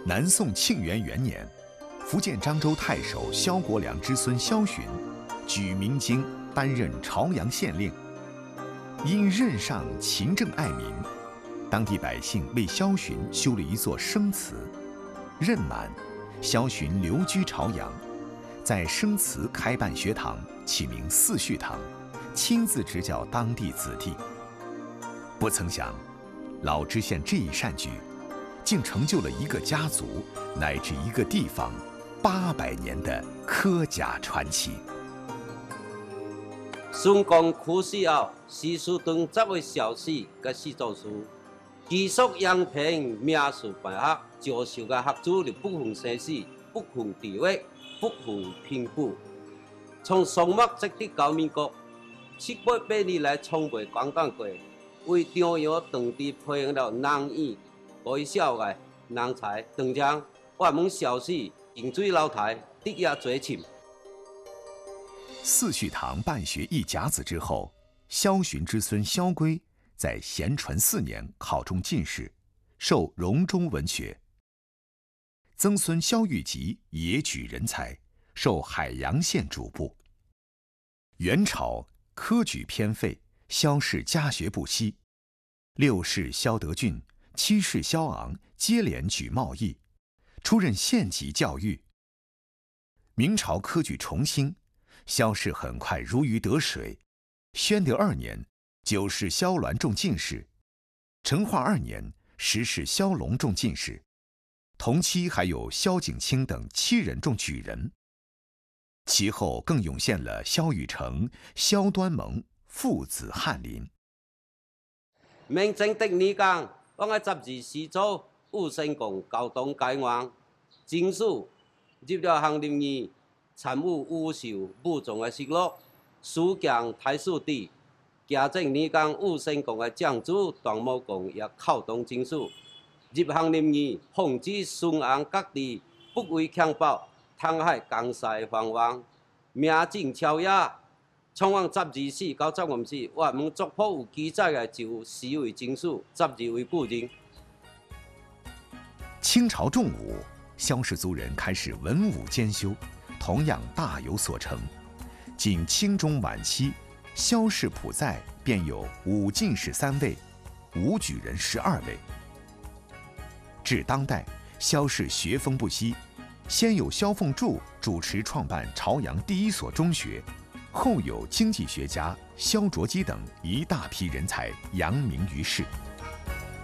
南宋庆元元年，福建漳州太守萧国良之孙萧洵，举明经担任朝阳县令。因任上勤政爱民，当地百姓为萧洵修了一座生祠。任满，萧洵留居朝阳，在生祠开办学堂，起名四序堂，亲自执教当地子弟。不曾想，老知县这一善举，竟成就了一个家族乃至一个地方800年的科甲传奇。 孙公去世后，史书中10位校史甲史作书，记述阳平名士败学，教授嘅学子就不分生死，不分地位，不分贫富。从宋末直到民国，700年来从未间断过。为中央当地培养了难以改小的人才，当将我们校史饮水楼台，日夜追寻。 四序堂办学一甲子之后，萧洵之孙萧规在咸淳4年考中进士，授荣中文学。曾孙萧玉吉也举人才，授海阳县主簿。元朝科举偏废，萧氏家学不息，6世萧德俊、7世萧昂接连举茂议，出任县级教育。明朝科举重兴，萧氏很快如鱼得水。宣德2年，9世萧鸾中进士；成化2年，10世萧龙中进士。同期还有萧景清等7人中举人。其后更涌现了萧雨成、萧端蒙父子翰林。 明正的年间，我嘅12世祖武成公高中解元，经书入了翰林院，参悟武秀武宗嘅实录，书降太史第。嘉靖年间，武成公嘅长子段武公也考中进士，入翰林院，奉旨顺安各地，不畏强暴，唐海江西繁荣，名震朝野。从往12世到15世，我们族谱有记载的就4位进士，12位故人。 清朝重武，萧氏族人开始文武兼修，同样大有所成。仅清中晚期，萧氏谱在便有5进士3位，5举人12位。至当代，萧氏学风不息，先有萧凤柱主持创办朝阳第一所中学，后有经济学家萧卓基等一大批人才扬名于世。